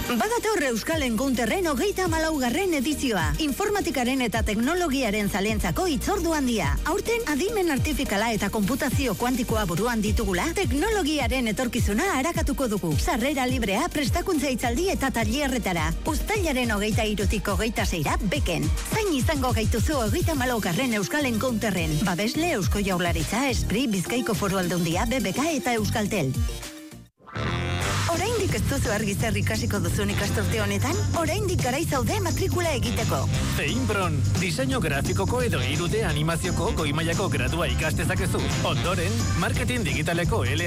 Badator Euskal Encounterren 34. edizioa. Informatikaren eta teknologiaren zalentzako hitzordu handia. Aurten adimen artifikala eta konputazio kuantikoa buruan ditugula, teknologiaren etorkizuna arakatuko dugu. Sarrera librea, prestakuntza hitzaldi eta tailerretara. Uztailaren 23tik 26ra beken. Zain izango gaituzu 34. Euskal Encounterren. Babesle Eusko Jaurlaritza, Espri, Bizkaiko Foru Aldundia, BBK eta Euskaltel. Oraindik ez duzu argi zer ikasiko duzun ikasturte honetan? Oraindik garai zaude matrikula egiteko. Feinpron, diseinu grafikoko edo 3D animazioko goi mailako gradua ikasdezakezu. Ondoren, marketing digitaleko